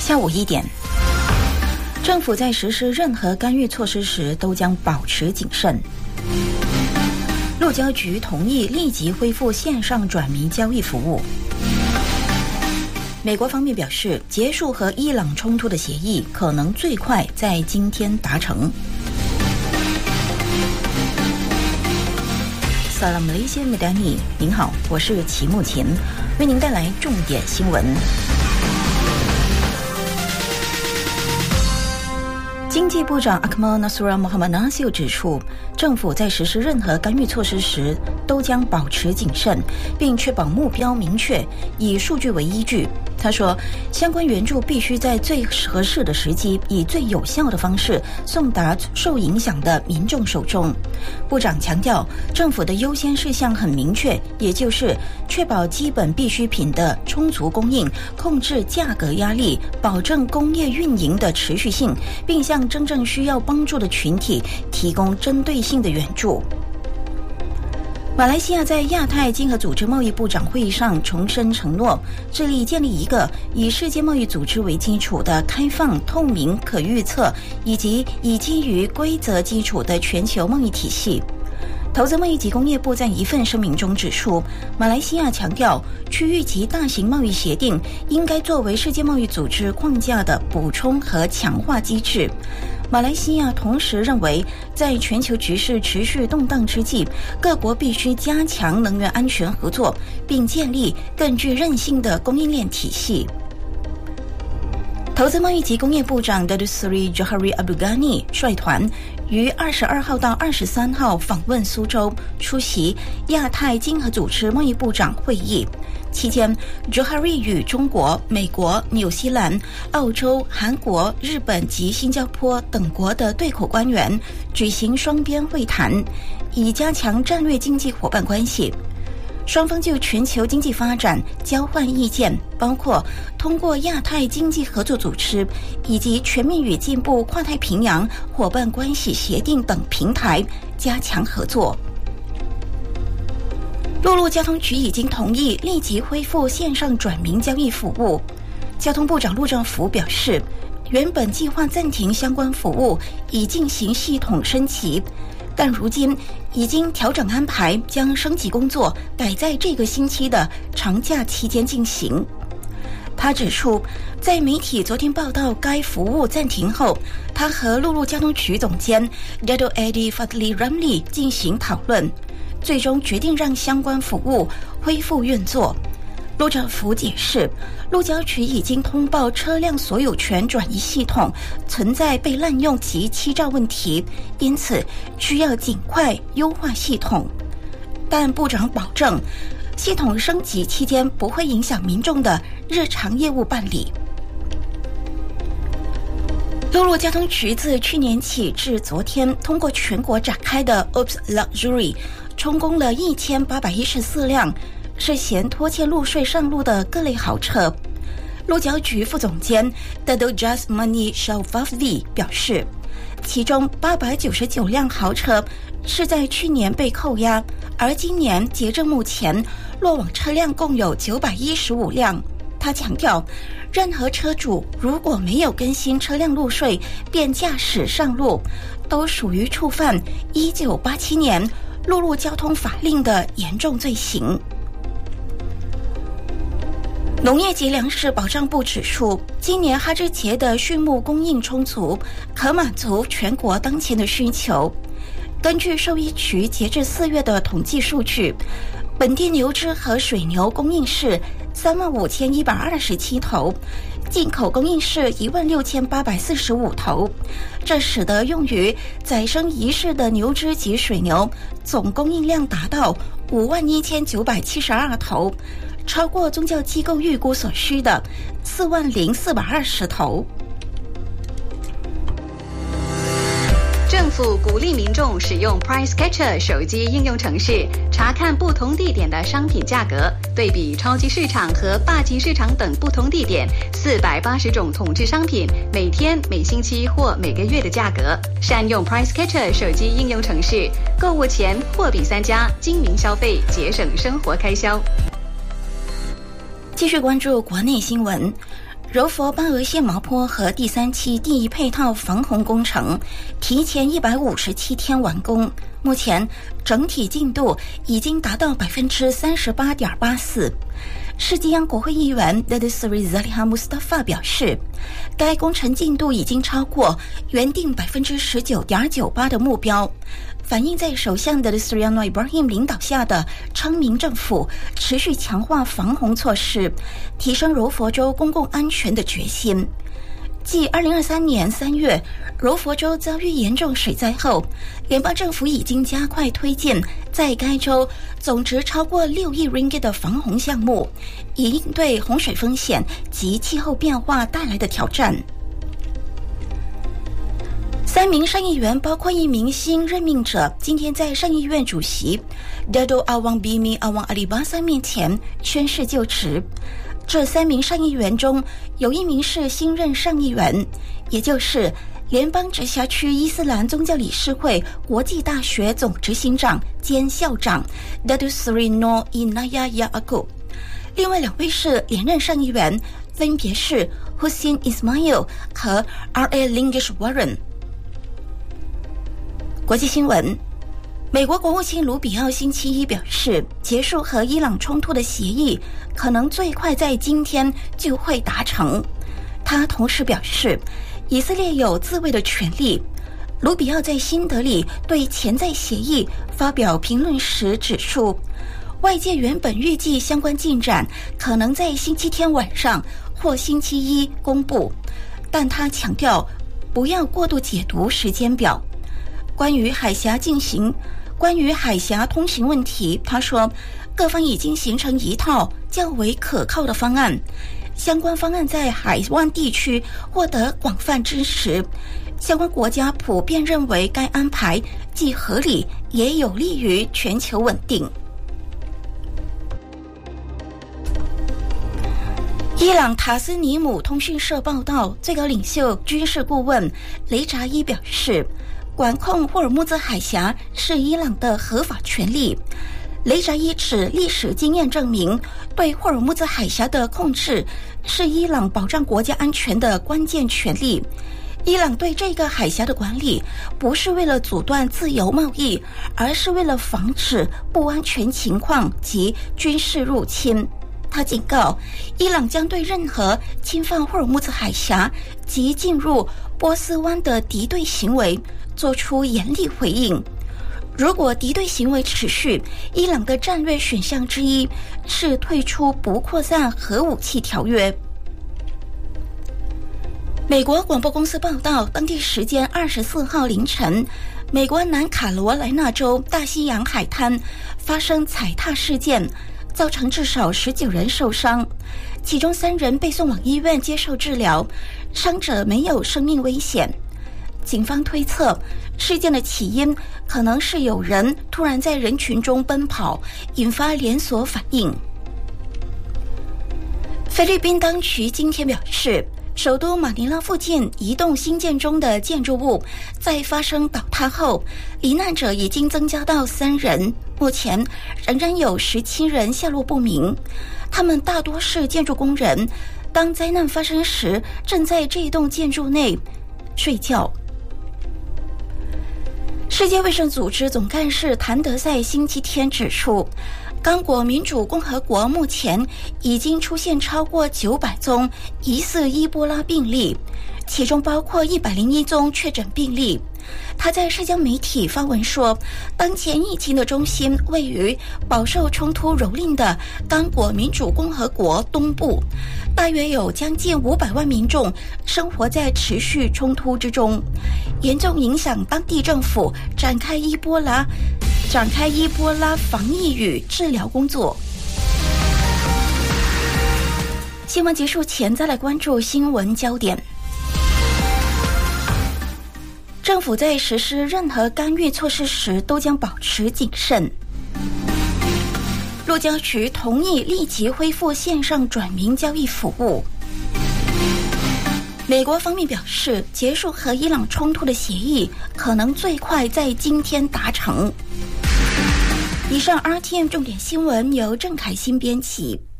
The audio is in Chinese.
下午1点，政府在实施任何干预措施时都将保持谨慎。陆交局同意立即恢复线上转民交易服务。美国方面表示，结束和伊朗冲突的协议可能最快在今天达成。Salam Malaysia Madani， 您好，我是齐木琴，为您带来重点新闻。经济部长 Akmal Nasrullah Mohamad Nasir 指出，政府在实施任何干预措施时都将保持谨慎，并确保目标明确，以数据为依据。他说，相关援助必须在最合适的时机，以最有效的方式送达受影响的民众手中。部长强调，政府的优先事项很明确，也就是确保基本必需品的充足供应，控制价格压力，保证工业运营的持续性，并向真正需要帮助的群体提供针对性的援助。马来西亚在亚太经合组织贸易部长会议上重申承诺，致力建立一个以世界贸易组织为基础的开放、透明、可预测以及以基于规则基础的全球贸易体系。投资贸易及工业部在一份声明中指出，马来西亚强调，区域及大型贸易协定应该作为世界贸易组织框架的补充和强化机制。马来西亚同时认为，在全球局势持续动荡之际，各国必须加强能源安全合作，并建立更具韧性的供应链体系。投资贸易及工业部长 Datuk Seri Johari Abdul Ghani 率团于22号到23号访问苏州，出席亚太经合组织贸易部长会议。期间 Johari 与中国、美国、纽西兰、澳洲、韩国、日本及新加坡等国的对口官员举行双边会谈，以加强战略经济伙伴关系。双方就全球经济发展交换意见，包括通过亚太经济合作组织以及全面与进步跨太平洋伙伴关系协定等平台加强合作。陆路交通局已经同意立即恢复线上转民交易服务。交通部长陆兆福表示，原本计划暂停相关服务已进行系统升级，但如今已经调整安排，将升级工作改在这个星期的长假期间进行。他指出，在媒体昨天报道该服务暂停后，他和陆路交通局总监 Dato' Eddie Fadli Ramli 进行讨论，最终决定让相关服务恢复运作。陆兆福解释，陆交局已经通报车辆所有权转移系统存在被滥用及欺诈问题，因此需要尽快优化系统。但部长保证，系统升级期间不会影响民众的日常业务办理。陆路交通局自去年起至昨天，通过全国展开的 Oops Luxury 充公了1814辆涉嫌拖欠路税上路的各类豪车。陆交局副总监 Dato' Jasmani Shawfafdi 表示，其中899辆豪车是在去年被扣押，而今年截至目前落网车辆共有915辆。他强调，任何车主如果没有更新车辆路税便驾驶上路，都属于触犯1987年陆路交通法令的严重罪行。农业及粮食保障部指出，今年哈芝节的畜牧供应充足，可满足全国当前的需求。根据兽医局截至4月的统计数据，本地牛只和水牛供应是35127头，进口供应是16845头，这使得用于宰生仪式的牛只及水牛总供应量达到51972头，超过宗教机构预估所需的40420头。 政府鼓励民众使用 Price Catcher 手机应用程式，查看不同地点的商品价格，对比超级市场和霸级市场等不同地点480种统制商品每天、每星期或每个月的价格。善用 Price Catcher 手机应用程式，购物前货比三家，精明消费，节省生活开销。 继续关注国内新闻。 柔佛巴俄县毛坡和第3期第1配套防洪工程提前157天完工，目前整体进度已经达到 38.84%。世纪央国会议员 Dadisri Zaliha Mustafa 表示，该工程进度已经超过原定 19.98% 的目标，反映在首相 Dadisri Anwar Ibrahim 领导下的昌明政府持续强化防洪措施，提升柔佛州公共安全的决心。继2023年3月柔佛州遭遇严重水灾后，联邦政府已经加快推进在该州总值超过6亿 ringgit 的防洪项目，以应对洪水风险及气候变化带来的挑战。3名上议员包括1名新任命者，今天在上议院主席 Dato Awang Bimi Awang Alibasa 面前宣誓就职。这3名上议员中有1名是新任上议员，也就是联邦直辖区伊斯兰宗教理事会国际大学总执行长兼校长 Dato Sri Noor Inayah Yaakob。另外2位是连任上议员，分别是 Hussein Ismail 和 R.A. Lingish Warren。国际新闻，美国国务卿卢比奥星期一表示，结束和伊朗冲突的协议可能最快在今天就会达成。他同时表示，以色列有自卫的权利。卢比奥在新德里对潜在协议发表评论时指出，外界原本预计相关进展可能在星期天晚上或星期一公布，但他强调不要过度解读时间表。关于海峡通行问题，他说各方已经形成一套较为可靠的方案，相关方案在海湾地区获得广泛支持，相关国家普遍认为该安排既合理也有利于全球稳定。伊朗塔斯尼姆通讯社报道，最高领袖军事顾问雷扎伊表示，管控霍尔木兹海峡是伊朗的合法权利。雷扎伊指历史经验证明，对霍尔木兹海峡的控制是伊朗保障国家安全的关键权利。伊朗对这个海峡的管理不是为了阻断自由贸易，而是为了防止不安全情况及军事入侵。他警告，伊朗将对任何侵犯霍尔木兹海峡及进入波斯湾的敌对行为做出严厉回应。如果敌对行为持续，伊朗的战略选项之一是退出不扩散核武器条约。美国广播公司报道，当地时间24号凌晨，美国南卡罗来纳州大西洋海滩发生踩踏事件，造成至少19人受伤，其中3人被送往医院接受治疗，伤者没有生命危险。警方推测，事件的起因可能是有人突然在人群中奔跑，引发连锁反应。菲律宾当局今天表示，首都马尼拉附近一栋新建中的建筑物在发生倒塌后，罹难者已经增加到3人，目前仍然有17人下落不明。他们大多是建筑工人，当灾难发生时正在这栋建筑内睡觉。世界卫生组织总干事谭德赛星期天指出，刚果民主共和国目前已经出现超过900宗疑似伊波拉病例，其中包括101宗确诊病例。他在社交媒体发文说，当前疫情的中心位于饱受冲突蹂躏的刚果民主共和国东部，大约有将近500万民众生活在持续冲突之中，严重影响当地政府展开伊波拉防疫与治疗工作。新闻结束前，再来关注新闻焦点。政府在实施任何干预措施时都将保持谨慎。陆交局同意立即恢复线上转名交易服务。美国方面表示，结束和伊朗冲突的协议可能最快在今天达成。以上 RTM 重点新闻由郑凯欣编辑。